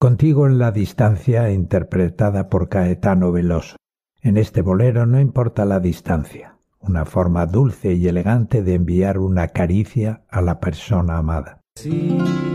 Contigo en la distancia, interpretada por Caetano Veloso. En este bolero no importa la distancia, una forma dulce y elegante de enviar una caricia a la persona amada. Sí.